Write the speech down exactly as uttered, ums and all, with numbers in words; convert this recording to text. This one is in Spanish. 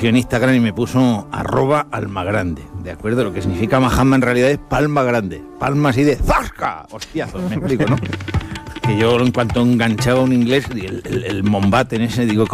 cogió en Instagram y me puso arroba almagrande, ¿de acuerdo? Lo que significa Mahatma en realidad es palma grande, palma así de ¡zasca! Hostiazos, me explico, ¿no? Que yo en cuanto enganchaba un inglés, el, el, el Mountbatten ese, digo...